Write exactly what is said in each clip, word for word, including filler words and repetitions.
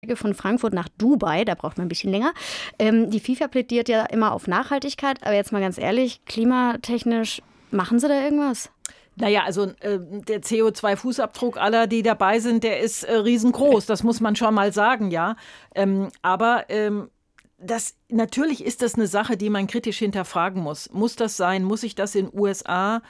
von Frankfurt nach Dubai, da braucht man ein bisschen länger. Ähm, die FIFA plädiert ja immer auf Nachhaltigkeit, aber jetzt mal ganz ehrlich, klimatechnisch, machen sie da irgendwas? Naja, also äh, der C O zwei Fußabdruck aller, die dabei sind, der ist äh, riesengroß. Das muss man schon mal sagen, ja. Ähm, aber ähm, das, natürlich ist das eine Sache, die man kritisch hinterfragen muss. Muss das sein? Muss ich das in U S A,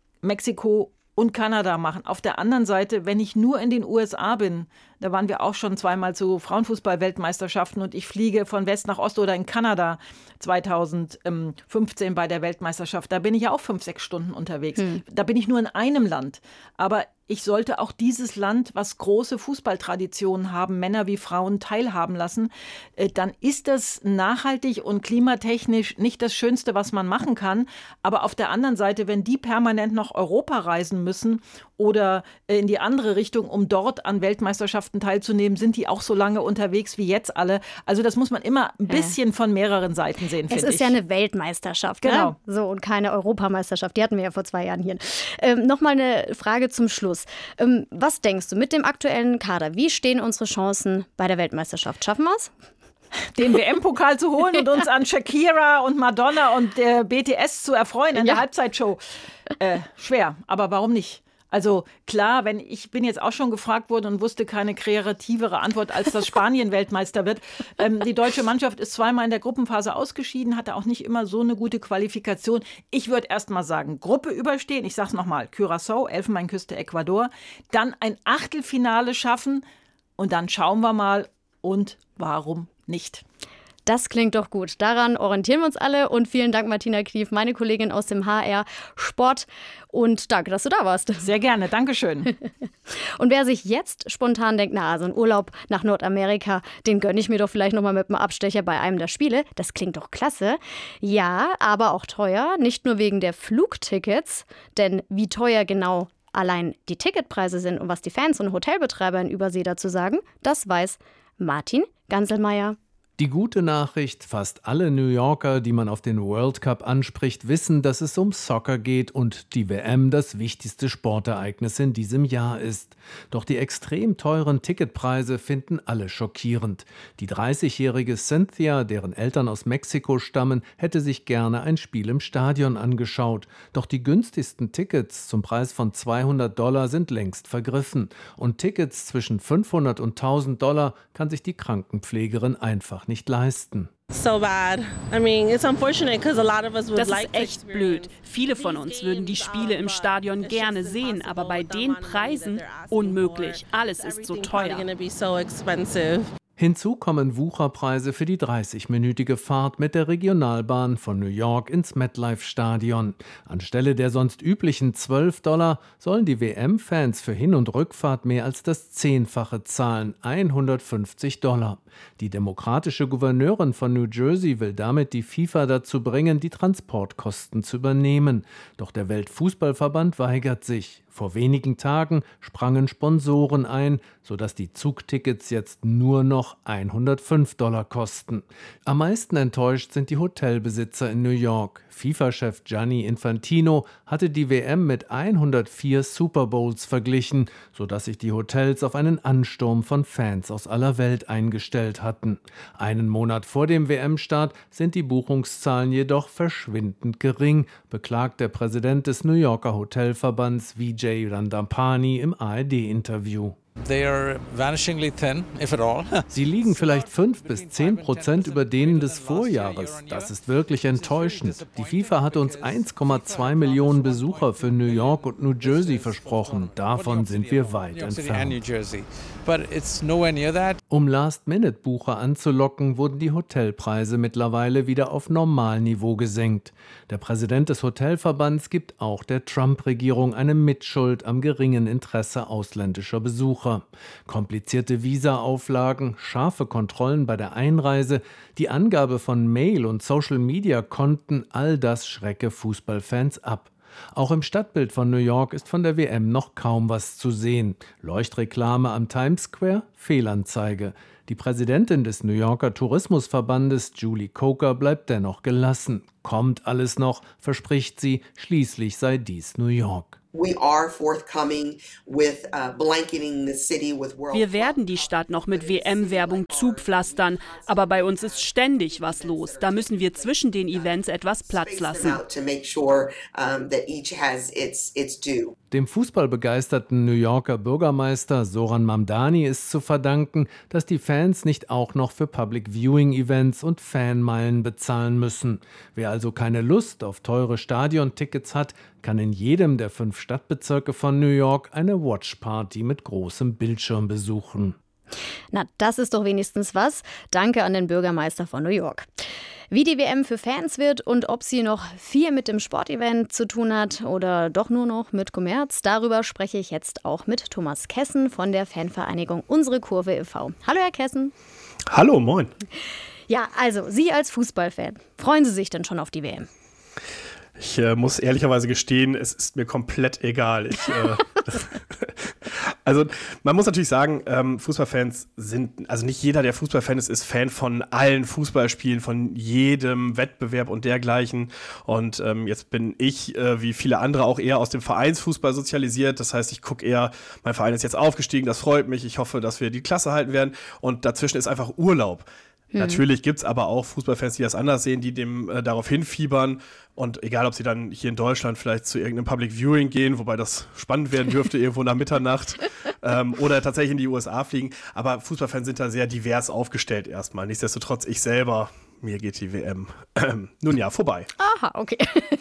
Mexiko und Kanada machen? Auf der anderen Seite, wenn ich nur in den U S A bin, da waren wir auch schon zweimal zu Frauenfußball-Weltmeisterschaften und ich fliege von West nach Ost oder in Kanada zweitausendfünfzehn bei der Weltmeisterschaft. Da bin ich ja auch fünf, sechs Stunden unterwegs. Hm. Da bin ich nur in einem Land. Aber ich sollte auch dieses Land, was große Fußballtraditionen haben, Männer wie Frauen teilhaben lassen. Dann ist das nachhaltig und klimatechnisch nicht das Schönste, was man machen kann. Aber auf der anderen Seite, wenn die permanent nach Europa reisen müssen oder in die andere Richtung, um dort an Weltmeisterschaften teilzunehmen, sind die auch so lange unterwegs wie jetzt alle. Also das muss man immer ein bisschen von mehreren Seiten sehen, finde ich. Es ist ja eine Weltmeisterschaft, genau. Ne? So, und keine Europameisterschaft. Die hatten wir ja vor zwei Jahren hier. Ähm, Nochmal eine Frage zum Schluss. Ähm, was denkst du mit dem aktuellen Kader? Wie stehen unsere Chancen bei der Weltmeisterschaft? Schaffen wir es? Den W M-Pokal zu holen und uns an Shakira und Madonna und der B T S zu erfreuen in ja. der Halbzeitshow. Äh, schwer, aber warum nicht? Also klar, wenn ich bin jetzt auch schon gefragt worden und wusste keine kreativere Antwort, als dass Spanien Weltmeister wird. Ähm, die deutsche Mannschaft ist zweimal in der Gruppenphase ausgeschieden, hatte auch nicht immer so eine gute Qualifikation. Ich würde erst mal sagen, Gruppe überstehen. Ich sage es nochmal, Curaçao, Elfenbeinküste, Ecuador. Dann ein Achtelfinale schaffen und dann schauen wir mal und warum nicht. Das klingt doch gut. Daran orientieren wir uns alle. Und vielen Dank, Martina Knief, meine Kollegin aus dem H R Sport. Und danke, dass du da warst. Sehr gerne, Dankeschön. Und wer sich jetzt spontan denkt, na, so ein Urlaub nach Nordamerika, den gönne ich mir doch vielleicht nochmal mit einem Abstecher bei einem der Spiele. Das klingt doch klasse. Ja, aber auch teuer. Nicht nur wegen der Flugtickets. Denn wie teuer genau allein die Ticketpreise sind und was die Fans und Hotelbetreiber in Übersee dazu sagen, das weiß Martin Ganselmeier. Die gute Nachricht, fast alle New Yorker, die man auf den World Cup anspricht, wissen, dass es um Soccer geht und die W M das wichtigste Sportereignis in diesem Jahr ist. Doch die extrem teuren Ticketpreise finden alle schockierend. Die dreißigjährige Cynthia, deren Eltern aus Mexiko stammen, hätte sich gerne ein Spiel im Stadion angeschaut. Doch die günstigsten Tickets zum Preis von zweihundert Dollar sind längst vergriffen. Und Tickets zwischen fünfhundert und tausend Dollar kann sich die Krankenpflegerin einfach nicht leisten. So bad. I mean, it's unfortunate because a lot of us would Das like ist echt blöd. Viele von uns würden die Spiele im Stadion gerne sehen, aber bei den Preisen unmöglich. Alles ist so teuer. Hinzu kommen Wucherpreise für die dreißigminütige Fahrt mit der Regionalbahn von New York ins MetLife-Stadion. Anstelle der sonst üblichen zwölf Dollar sollen die W M-Fans für Hin- und Rückfahrt mehr als das Zehnfache zahlen, hundertfünfzig Dollar. Die demokratische Gouverneurin von New Jersey will damit die FIFA dazu bringen, die Transportkosten zu übernehmen. Doch der Weltfußballverband weigert sich. Vor wenigen Tagen sprangen Sponsoren ein, sodass die Zugtickets jetzt nur noch hundertfünf Dollar kosten. Am meisten enttäuscht sind die Hotelbesitzer in New York. FIFA-Chef Gianni Infantino hatte die W M mit hundertvier Super Bowls verglichen, sodass sich die Hotels auf einen Ansturm von Fans aus aller Welt eingestellt hatten. Einen Monat vor dem W M-Start sind die Buchungszahlen jedoch verschwindend gering, beklagt der Präsident des New Yorker Hotelverbands Vijay Randapani im A R D-Interview. Sie liegen vielleicht fünf bis zehn Prozent über denen des Vorjahres. Das ist wirklich enttäuschend. Die FIFA hatte uns eins Komma zwei Millionen Besucher für New York und New Jersey versprochen. Davon sind wir weit entfernt. Um Last-Minute-Bucher anzulocken, wurden die Hotelpreise mittlerweile wieder auf Normalniveau gesenkt. Der Präsident des Hotelverbands gibt auch der Trump-Regierung eine Mitschuld am geringen Interesse ausländischer Besucher. Komplizierte Visa-Auflagen, scharfe Kontrollen bei der Einreise, die Angabe von Mail- und Social-Media-Konten, all das schrecke Fußballfans ab. Auch im Stadtbild von New York ist von der W M noch kaum was zu sehen. Leuchtreklame am Times Square, Fehlanzeige. Die Präsidentin des New Yorker Tourismusverbandes, Julie Coker, bleibt dennoch gelassen. Kommt alles noch, verspricht sie, schließlich sei dies New York. Wir werden die Stadt noch mit W M-Werbung zupflastern, aber bei uns ist ständig was los. Da müssen wir zwischen den Events etwas Platz lassen. Dem fußballbegeisterten New Yorker Bürgermeister Zoran Mamdani ist zu verdanken, dass die Fans nicht auch noch für Public-Viewing-Events und Fanmeilen bezahlen müssen. Wer also keine Lust auf teure Stadiontickets hat, kann in jedem der fünf Stadtbezirke von New York eine Watchparty mit großem Bildschirm besuchen. Na, das ist doch wenigstens was. Danke an den Bürgermeister von New York. Wie die W M für Fans wird und ob sie noch viel mit dem Sportevent zu tun hat oder doch nur noch mit Kommerz, darüber spreche ich jetzt auch mit Thomas Kessen von der Fanvereinigung Unsere Kurve e V Hallo, Herr Kessen. Hallo, moin. Ja, also Sie als Fußballfan, freuen Sie sich denn schon auf die W M? Ich äh, muss ehrlicherweise gestehen, es ist mir komplett egal. Ich, äh, also man muss natürlich sagen, ähm, Fußballfans sind, also nicht jeder, der Fußballfan ist, ist Fan von allen Fußballspielen, von jedem Wettbewerb und dergleichen. Und ähm, jetzt bin ich, äh, wie viele andere, auch eher aus dem Vereinsfußball sozialisiert. Das heißt, ich gucke eher, mein Verein ist jetzt aufgestiegen, das freut mich. Ich hoffe, dass wir die Klasse halten werden. Und dazwischen ist einfach Urlaub. Hm. Natürlich gibt es aber auch Fußballfans, die das anders sehen, die dem äh, darauf hinfiebern. Und egal, ob sie dann hier in Deutschland vielleicht zu irgendeinem Public Viewing gehen, wobei das spannend werden dürfte, irgendwo nach Mitternacht, ähm, oder tatsächlich in die U S A fliegen. Aber Fußballfans sind da sehr divers aufgestellt erstmal. Nichtsdestotrotz, ich selber, mir geht die W M ähm, nun ja vorbei. Aha, okay.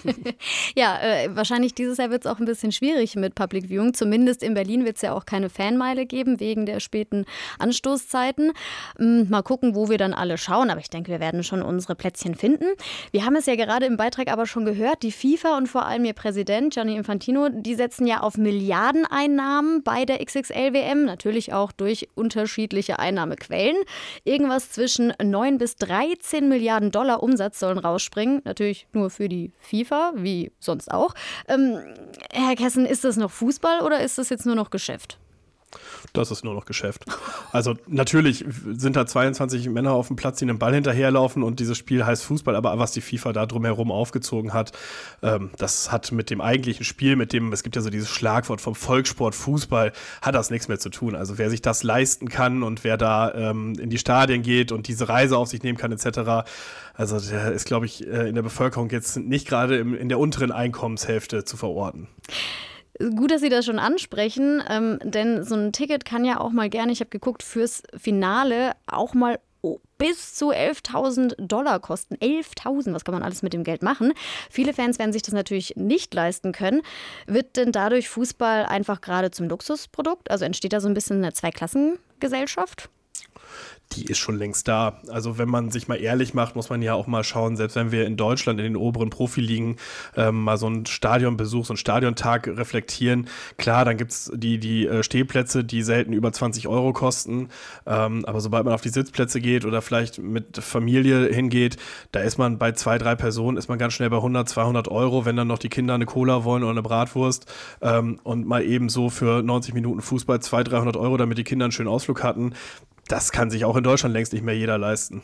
ja, äh, wahrscheinlich dieses Jahr wird es auch ein bisschen schwierig mit Public Viewing. Zumindest in Berlin wird es ja auch keine Fanmeile geben, wegen der späten Anstoßzeiten. Ähm, mal gucken, wo wir dann alle schauen. Aber ich denke, wir werden schon unsere Plätzchen finden. Wir haben es ja gerade im Beitrag aber schon gehört. Die FIFA und vor allem ihr Präsident Gianni Infantino, die setzen ja auf Milliardeneinnahmen bei der X X L W M. Natürlich auch durch unterschiedliche Einnahmequellen. Irgendwas zwischen neun bis dreizehn Milliarden Dollar Umsatz sollen rausspringen. Natürlich nur für die FIFA, wie sonst auch. Ähm, Herr Kessen, ist das noch Fußball oder ist das jetzt nur noch Geschäft? Das ist nur noch Geschäft. Also natürlich sind da zweiundzwanzig Männer auf dem Platz, die einem Ball hinterherlaufen und dieses Spiel heißt Fußball, aber was die FIFA da drumherum aufgezogen hat, ähm, das hat mit dem eigentlichen Spiel, mit dem, es gibt ja so dieses Schlagwort vom Volkssport Fußball, hat das nichts mehr zu tun. Also wer sich das leisten kann und wer da ähm, in die Stadien geht und diese Reise auf sich nehmen kann et cetera, also der ist, glaube ich, in der Bevölkerung jetzt nicht gerade im, in der unteren Einkommenshälfte zu verorten. Gut, dass Sie das schon ansprechen, ähm, denn so ein Ticket kann ja auch mal gerne, ich habe geguckt, fürs Finale auch mal oh, bis zu elftausend Dollar kosten. elftausend, was kann man alles mit dem Geld machen? Viele Fans werden sich das natürlich nicht leisten können. Wird denn dadurch Fußball einfach gerade zum Luxusprodukt? Also entsteht da so ein bisschen eine Zweiklassengesellschaft? Die ist schon längst da. Also wenn man sich mal ehrlich macht, muss man ja auch mal schauen, selbst wenn wir in Deutschland in den oberen Profiligen ähm, mal so einen Stadionbesuch, so einen Stadiontag reflektieren. Klar, dann gibt es die, die äh, Stehplätze, die selten über zwanzig Euro kosten. Ähm, aber sobald man auf die Sitzplätze geht oder vielleicht mit Familie hingeht, da ist man bei zwei, drei Personen, ist man ganz schnell bei hundert, zweihundert Euro, wenn dann noch die Kinder eine Cola wollen oder eine Bratwurst. Ähm, und mal eben so für neunzig Minuten Fußball zweihundert, dreihundert Euro, damit die Kinder einen schönen Ausflug hatten. Das kann sich auch in Deutschland längst nicht mehr jeder leisten.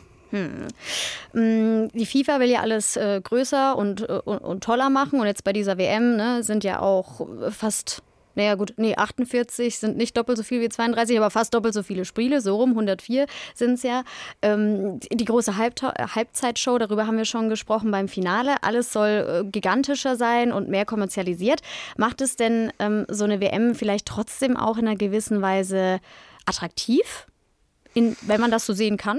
Hm. Die FIFA will ja alles äh, größer und, und, und toller machen. Und jetzt bei dieser W M ne, sind ja auch fast, naja gut, nee, achtundvierzig sind nicht doppelt so viel wie zweiunddreißig, aber fast doppelt so viele Spiele. So rum, hundertvier sind es ja. Ähm, die große Halbta- Halbzeitshow, darüber haben wir schon gesprochen beim Finale. Alles soll äh, gigantischer sein und mehr kommerzialisiert. Macht es denn ähm, so eine W M vielleicht trotzdem auch in einer gewissen Weise attraktiv? In, wenn man das so sehen kann?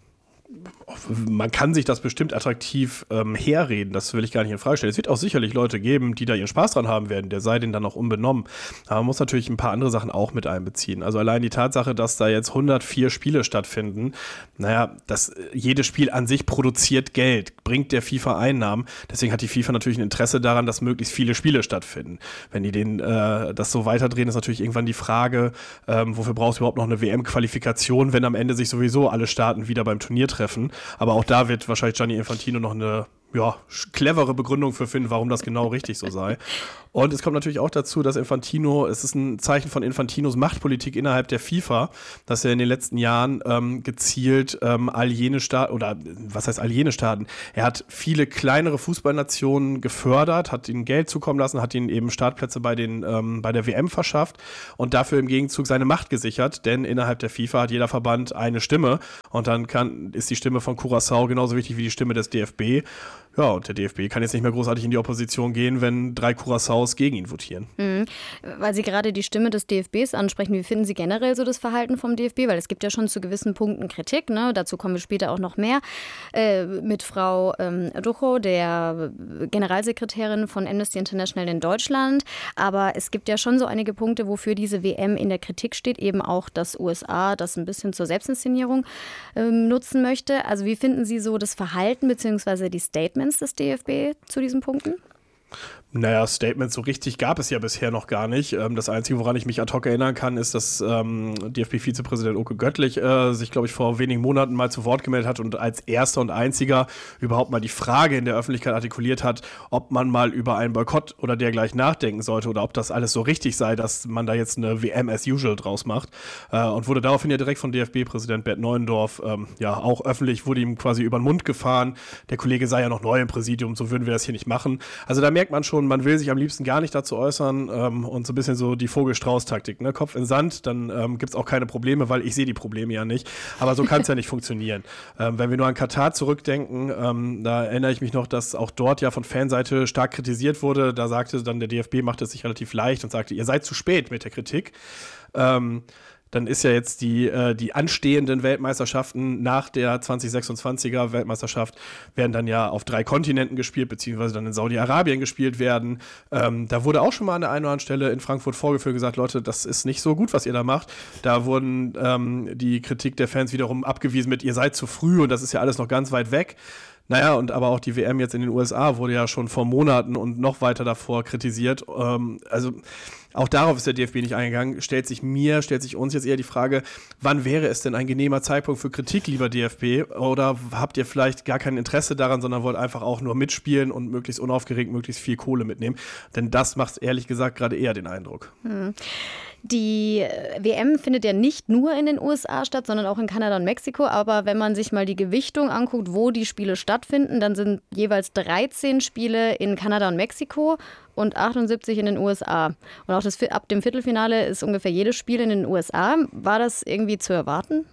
Man kann sich das bestimmt attraktiv ähm, herreden, das will ich gar nicht in Frage stellen. Es wird auch sicherlich Leute geben, die da ihren Spaß dran haben werden, der sei denen dann auch unbenommen. Aber man muss natürlich ein paar andere Sachen auch mit einbeziehen. Also allein die Tatsache, dass da jetzt hundertvier Spiele stattfinden, naja, das, jedes Spiel an sich produziert Geld, bringt der FIFA Einnahmen. Deswegen hat die FIFA natürlich ein Interesse daran, dass möglichst viele Spiele stattfinden. Wenn die den, äh, das so weiterdrehen, ist natürlich irgendwann die Frage, ähm, wofür brauchst du überhaupt noch eine W M-Qualifikation, wenn am Ende sich sowieso alle Staaten wieder beim Turnier treffen. Aber auch da wird wahrscheinlich Gianni Infantino noch eine ja, clevere Begründung für finden, warum das genau richtig so sei. Und es kommt natürlich auch dazu, dass Infantino, es ist ein Zeichen von Infantinos Machtpolitik innerhalb der FIFA, dass er in den letzten Jahren ähm, gezielt ähm, all jene Staaten, oder was heißt all jene Staaten, er hat viele kleinere Fußballnationen gefördert, hat ihnen Geld zukommen lassen, hat ihnen eben Startplätze bei, den, ähm, bei der W M verschafft und dafür im Gegenzug seine Macht gesichert, denn innerhalb der FIFA hat jeder Verband eine Stimme und dann kann, ist die Stimme von Curaçao genauso wichtig wie die Stimme des D F B. Ja, und der D F B kann jetzt nicht mehr großartig in die Opposition gehen, wenn drei Curaçaos gegen ihn votieren. Mhm. Weil Sie gerade die Stimme des D F Bs ansprechen, wie finden Sie generell so das Verhalten vom D F B? Weil es gibt ja schon zu gewissen Punkten Kritik, ne? Dazu kommen wir später auch noch mehr, äh, mit Frau ähm, Ducho, der Generalsekretärin von Amnesty International in Deutschland. Aber es gibt ja schon so einige Punkte, wofür diese W M in der Kritik steht, eben auch, dass U S A das ein bisschen zur Selbstinszenierung ähm, nutzen möchte. Also wie finden Sie so das Verhalten bzw. die Statements des D F B zu diesen Punkten? Naja, Statements so richtig gab es ja bisher noch gar nicht. Das Einzige, woran ich mich ad hoc erinnern kann, ist, dass ähm, D F B-Vizepräsident Oke Göttlich äh, sich, glaube ich, vor wenigen Monaten mal zu Wort gemeldet hat und als erster und einziger überhaupt mal die Frage in der Öffentlichkeit artikuliert hat, ob man mal über einen Boykott oder dergleichen nachdenken sollte oder ob das alles so richtig sei, dass man da jetzt eine W M as usual draus macht. Äh, und wurde daraufhin ja direkt von D F B-Präsident Bert Neuendorf ähm, ja auch öffentlich, wurde ihm quasi über den Mund gefahren. Der Kollege sei ja noch neu im Präsidium, so würden wir das hier nicht machen. Also da merkt man schon, man will sich am liebsten gar nicht dazu äußern ähm, und so ein bisschen so die Vogel-Strauß-Taktik, ne? Kopf in Sand, dann ähm, gibt es auch keine Probleme, weil ich sehe die Probleme ja nicht. Aber so kann es ja nicht funktionieren. Ähm, wenn wir nur an Katar zurückdenken, ähm, da erinnere ich mich noch, dass auch dort ja von Fanseite stark kritisiert wurde. Da sagte dann der D F B, machte es sich relativ leicht und sagte, ihr seid zu spät mit der Kritik. Ähm, Dann ist ja jetzt die, äh, die anstehenden Weltmeisterschaften nach der zwanzig sechsundzwanziger Weltmeisterschaft werden dann ja auf drei Kontinenten gespielt, beziehungsweise dann in Saudi-Arabien gespielt werden. Ähm, da wurde auch schon mal an der einen oder anderen Stelle in Frankfurt vorgeführt gesagt, Leute, das ist nicht so gut, was ihr da macht. Da wurden ähm, die Kritik der Fans wiederum abgewiesen mit, ihr seid zu früh und das ist ja alles noch ganz weit weg. Naja, und aber auch die W M jetzt in den U S A wurde ja schon vor Monaten und noch weiter davor kritisiert. Ähm, also auch darauf ist der D F B nicht eingegangen. Stellt sich mir, stellt sich uns jetzt eher die Frage, wann wäre es denn ein genehmer Zeitpunkt für Kritik, lieber D F B? Oder habt ihr vielleicht gar kein Interesse daran, sondern wollt einfach auch nur mitspielen und möglichst unaufgeregt möglichst viel Kohle mitnehmen? Denn das macht ehrlich gesagt gerade eher den Eindruck. Hm. Die W M findet ja nicht nur in den U S A statt, sondern auch in Kanada und Mexiko. Aber wenn man sich mal die Gewichtung anguckt, wo die Spiele stattfinden, dann sind jeweils dreizehn Spiele in Kanada und Mexiko und achtundsiebzig in den U S A. Und auch das, ab dem Viertelfinale ist ungefähr jedes Spiel in den U S A. War das irgendwie zu erwarten?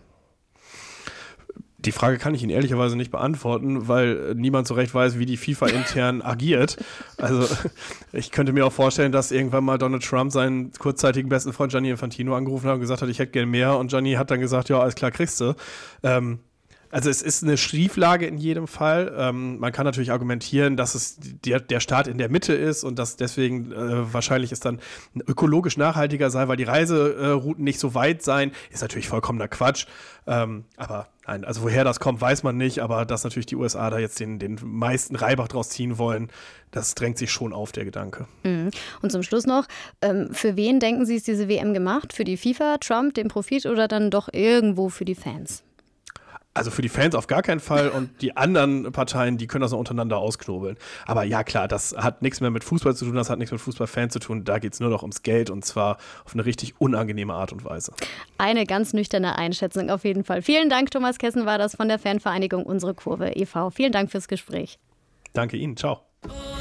Die Frage kann ich Ihnen ehrlicherweise nicht beantworten, weil niemand so recht weiß, wie die FIFA intern agiert. Also ich könnte mir auch vorstellen, dass irgendwann mal Donald Trump seinen kurzzeitigen besten Freund Gianni Infantino angerufen hat und gesagt hat, ich hätte gerne mehr. Und Gianni hat dann gesagt, ja, alles klar, kriegst du. Ähm, Also es ist eine Schieflage in jedem Fall. Ähm, man kann natürlich argumentieren, dass es der, der Staat in der Mitte ist und dass deswegen äh, wahrscheinlich es dann ökologisch nachhaltiger sei, weil die Reiserouten nicht so weit seien. Ist natürlich vollkommener Quatsch. Ähm, aber nein, also woher das kommt, weiß man nicht. Aber dass natürlich die U S A da jetzt den, den meisten Reibach draus ziehen wollen, das drängt sich schon auf, der Gedanke. Mhm. Und zum Schluss noch, ähm, für wen denken Sie, ist diese W M gemacht? Für die FIFA, Trump, den Profit oder dann doch irgendwo für die Fans? Also für die Fans auf gar keinen Fall und die anderen Parteien, die können das noch untereinander ausknobeln. Aber ja klar, das hat nichts mehr mit Fußball zu tun, das hat nichts mit Fußballfans zu tun. Da geht es nur noch ums Geld und zwar auf eine richtig unangenehme Art und Weise. Eine ganz nüchterne Einschätzung auf jeden Fall. Vielen Dank, Thomas Kessen war das von der Fanvereinigung Unsere Kurve e V Vielen Dank fürs Gespräch. Danke Ihnen, ciao.